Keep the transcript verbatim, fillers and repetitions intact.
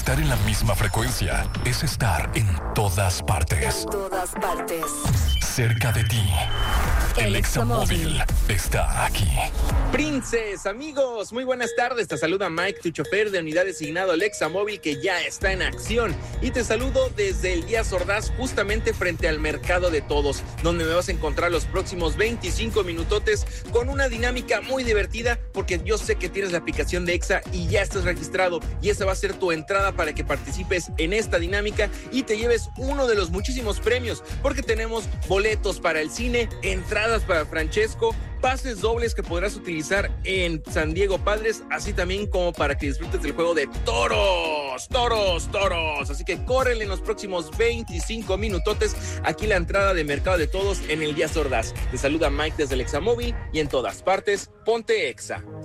Estar en la misma frecuencia es estar en todas partes. En todas partes. Cerca de ti. El Examóvil está aquí. Princes, amigos, muy buenas tardes. Te saluda Mike, tu chofer de unidad designado al Examóvil, que ya está en acción. Y te saludo desde el Díaz Ordaz, justamente frente al Mercado de Todos, donde me vas a encontrar los próximos veinticinco minutotes con una dinámica muy divertida, porque yo sé que tienes la aplicación de Exa y ya estás registrado, y esa va a ser tu entrada para que participes en esta dinámica y te lleves uno de los muchísimos premios, porque tenemos boletos para el cine, entradas para Francesco, pases dobles que podrás utilizar en San Diego Padres, así también como para que disfrutes del juego de toros, toros, toros. Así que córrele en los próximos veinticinco minutotes aquí la entrada de Mercado de Todos en el Díaz Ordaz. Te saluda Mike desde el Examóvil y en todas partes, ponte Exa.